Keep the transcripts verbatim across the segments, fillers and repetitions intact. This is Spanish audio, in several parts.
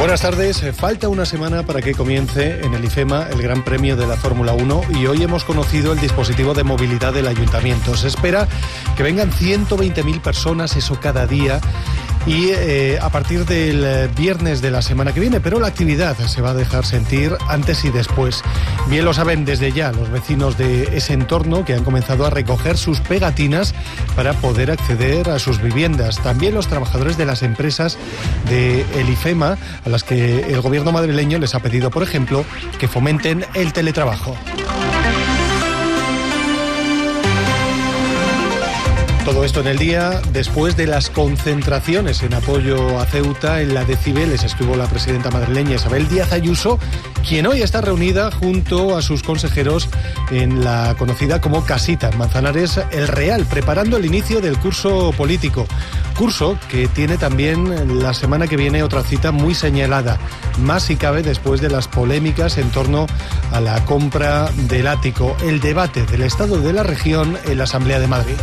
Buenas tardes. Falta una semana para que comience en el IFEMA el Gran Premio de la Fórmula uno y hoy hemos conocido el dispositivo de movilidad del Ayuntamiento. Se espera que vengan ciento veinte mil personas, eso cada día, y eh, a partir del viernes de la semana que viene, pero la actividad se va a dejar sentir antes y después. Bien lo saben desde ya los vecinos de ese entorno, que han comenzado a recoger sus pegatinas para poder acceder a sus viviendas. También los trabajadores de las empresas del IFEMA, a las que el gobierno madrileño les ha pedido, por ejemplo, que fomenten el teletrabajo. Todo esto en el día después de las concentraciones en apoyo a Ceuta. En la de Cibeles estuvo la presidenta madrileña Isabel Díaz Ayuso, quien hoy está reunida junto a sus consejeros en la conocida como casita en Manzanares El Real, preparando el inicio del curso político. Curso que tiene también la semana que viene otra cita muy señalada, más si cabe después de las polémicas en torno a la compra del ático, el debate del estado de la región en la Asamblea de Madrid.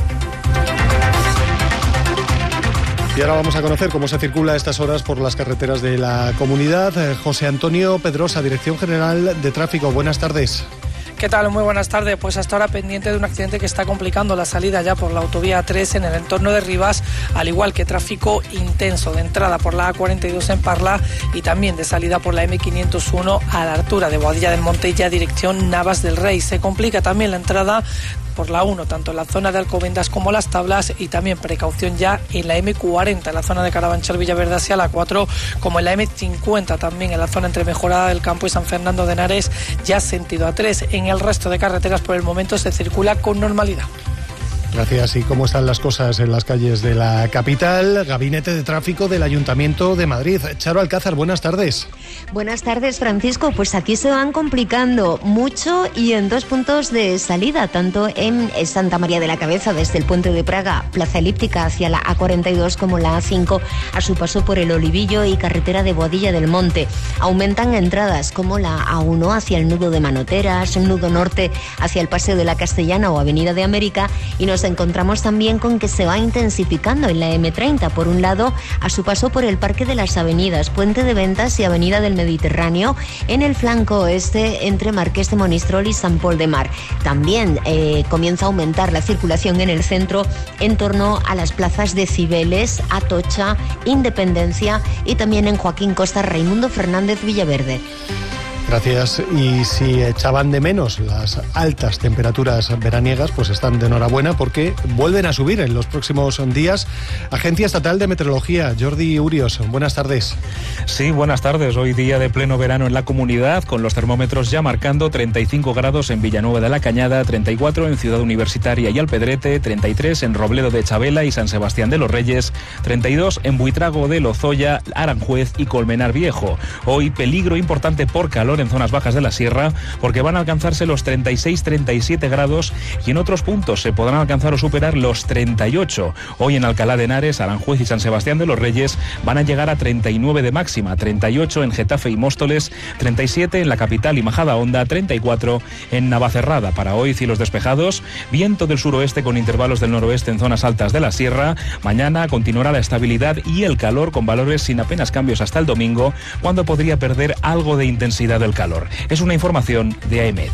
Y ahora vamos a conocer cómo se circula a estas horas por las carreteras de la comunidad. José Antonio Pedrosa, Dirección General de Tráfico. Buenas tardes. ¿Qué tal? Muy buenas tardes. Pues hasta ahora pendiente de un accidente que está complicando la salida ya por la autovía A tres en el entorno de Rivas, al igual que tráfico intenso de entrada por la A cuarenta y dos en Parla y también de salida por la eme quinientos uno a la altura de Boadilla del Monte, ya dirección Navas del Rey. Se complica también la entrada por la uno, tanto en la zona de Alcobendas como Las Tablas, y también precaución ya en la eme cuarenta, en la zona de Carabanchel Villaverde hacia la cuatro, como en la eme cincuenta también en la zona entre Mejorada del Campo y San Fernando de Henares, ya sentido A tres. En el resto de carreteras por el momento se circula con normalidad. Gracias. ¿Y cómo están las cosas en las calles de la capital? Gabinete de Tráfico del Ayuntamiento de Madrid. Charo Alcázar, buenas tardes. Buenas tardes, Francisco. Pues aquí se van complicando mucho y en dos puntos de salida, tanto en Santa María de la Cabeza, desde el Puente de Praga, Plaza Elíptica hacia la A cuarenta y dos, como la A cinco a su paso por el Olivillo y carretera de Boadilla del Monte. Aumentan entradas como la A uno hacia el nudo de Manoteras, nudo norte hacia el Paseo de la Castellana o Avenida de América, y nos encontramos también con que se va intensificando en la eme treinta, por un lado a su paso por el Parque de las Avenidas, Puente de Ventas y Avenida del Mediterráneo, en el flanco oeste entre Marqués de Monistrol y San Pol de Mar. También eh, comienza a aumentar la circulación en el centro en torno a las plazas de Cibeles, Atocha, Independencia y también en Joaquín Costa, Raimundo Fernández Villaverde. Gracias. Y si echaban de menos las altas temperaturas veraniegas, pues están de enhorabuena porque vuelven a subir en los próximos días. Agencia Estatal de Meteorología, Jordi Urios, buenas tardes. Sí, buenas tardes. Hoy día de pleno verano en la comunidad, con los termómetros ya marcando treinta y cinco grados en Villanueva de la Cañada, treinta y cuatro en Ciudad Universitaria y Alpedrete, treinta y tres en Robledo de Chabela y San Sebastián de los Reyes, treinta y dos en Buitrago de Lozoya, Aranjuez y Colmenar Viejo. Hoy peligro importante por calor en zonas bajas de la sierra, porque van a alcanzarse los treinta y seis treinta y siete grados y en otros puntos se podrán alcanzar o superar los treinta y ocho. Hoy en Alcalá de Henares, Aranjuez y San Sebastián de los Reyes van a llegar a treinta y nueve de máxima, treinta y ocho en Getafe y Móstoles, treinta y siete en la capital y Majadahonda, treinta y cuatro en Navacerrada. Para hoy cielos despejados, viento del suroeste con intervalos del noroeste en zonas altas de la sierra. Mañana continuará la estabilidad y el calor con valores sin apenas cambios hasta el domingo, cuando podría perder algo de intensidad del calor. Es una información de AEMET.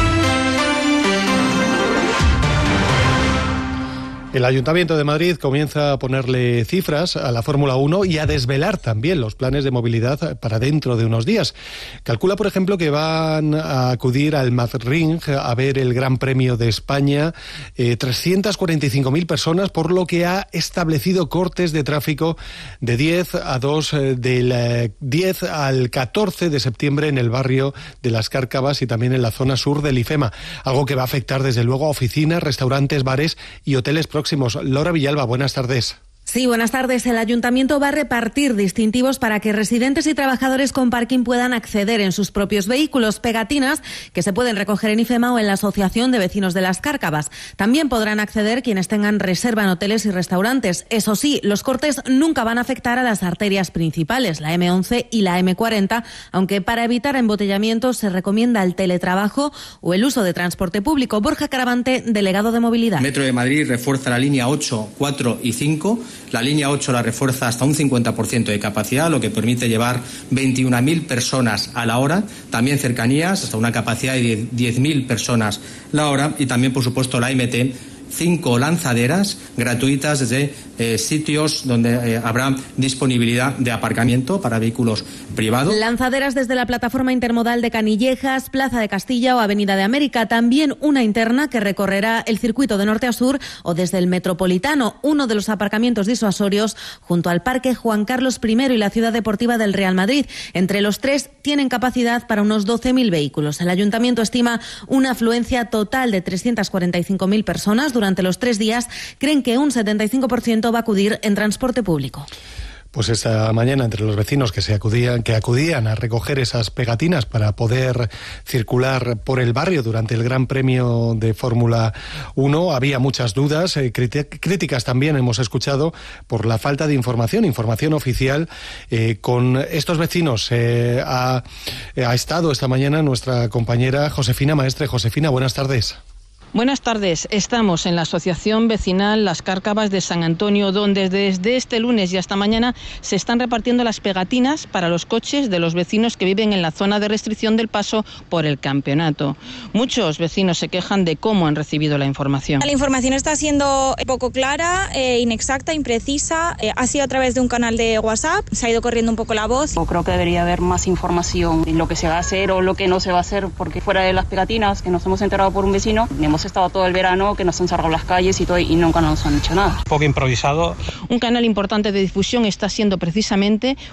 El Ayuntamiento de Madrid comienza a ponerle cifras a la Fórmula uno y a desvelar también los planes de movilidad para dentro de unos días. Calcula, por ejemplo, que van a acudir al Madrid a ver el Gran Premio de España eh, trescientas cuarenta y cinco mil personas, por lo que ha establecido cortes de tráfico de diez a dos, eh, del eh, diez al catorce de septiembre en el barrio de Las Cárcavas y también en la zona sur del IFEMA, algo que va a afectar desde luego a oficinas, restaurantes, bares y hoteles próximos. Laura Villalba, buenas tardes. Sí, buenas tardes. El Ayuntamiento va a repartir distintivos para que residentes y trabajadores con parking puedan acceder en sus propios vehículos, pegatinas que se pueden recoger en IFEMA o en la Asociación de Vecinos de Las Cárcavas. También podrán acceder quienes tengan reserva en hoteles y restaurantes. Eso sí, los cortes nunca van a afectar a las arterias principales, la eme once y la eme cuarenta, aunque para evitar embotellamientos se recomienda el teletrabajo o el uso de transporte público. Borja Caravante, delegado de Movilidad. Metro de Madrid refuerza la línea ocho, cuatro y cinco La línea ocho la refuerza hasta un cincuenta por ciento de capacidad, lo que permite llevar veintiuna mil personas a la hora. También cercanías, hasta una capacidad de diez mil personas la hora. Y también, por supuesto, la M T, cinco lanzaderas gratuitas desde eh, sitios donde eh, habrá disponibilidad de aparcamiento para vehículos privados. Lanzaderas desde la plataforma intermodal de Canillejas, Plaza de Castilla o Avenida de América. También una interna que recorrerá el circuito de norte a sur o desde el Metropolitano, uno de los aparcamientos disuasorios junto al Parque Juan Carlos primero y la Ciudad Deportiva del Real Madrid. Entre los tres tienen capacidad para unos doce mil vehículos. El Ayuntamiento estima una afluencia total de trescientas cuarenta y cinco mil personas durante los tres días. Creen que un setenta y cinco por ciento va a acudir en transporte público. Pues esta mañana, entre los vecinos que se acudían, que acudían a recoger esas pegatinas para poder circular por el barrio durante el Gran Premio de Fórmula uno, había muchas dudas, eh, críticas también hemos escuchado por la falta de información, información oficial. Eh, con estos vecinos eh, ha, ha estado esta mañana nuestra compañera Josefina Maestre. Josefina, buenas tardes. Buenas tardes. Estamos en la Asociación Vecinal Las Cárcavas de San Antonio, donde desde este lunes y hasta mañana se están repartiendo las pegatinas para los coches de los vecinos que viven en la zona de restricción del paso por el campeonato. Muchos vecinos se quejan de cómo han recibido la información. La información está siendo poco clara, eh, inexacta, imprecisa. Eh, ha sido a través de un canal de WhatsApp. Se ha ido corriendo un poco la voz. Yo creo que debería haber más información en lo que se va a hacer o lo que no se va a hacer, porque fuera de las pegatinas que nos hemos enterado por un vecino, hemos estado todo el verano que nos han cerrado las calles y todo y nunca nos han hecho nada. Un poco improvisado. Un canal importante de difusión está siendo precisamente